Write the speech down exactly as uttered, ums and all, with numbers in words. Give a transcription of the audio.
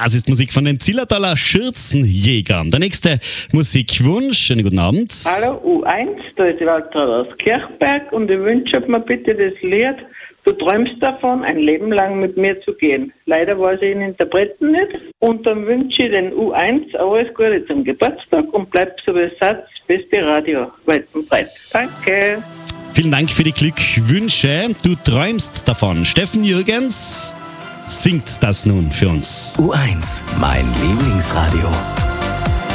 Das ist Musik von den Zillertaler Schürzenjägern. Der nächste Musikwunsch. Schönen guten Abend. Hallo U eins, da ist die Waltraud aus Kirchberg und ich wünsche mir bitte das Lied Du träumst davon, ein Leben lang mit mir zu gehen. Leider weiß ich den Interpreten nicht. Und dann wünsche ich den U eins alles Gute zum Geburtstag und bleibt so wie Satz, beste Radio, weit und breit. Danke. Vielen Dank für die Glückwünsche. Du träumst davon. Steffen Jürgens singt das nun für uns. U eins, mein Lieblingsradio.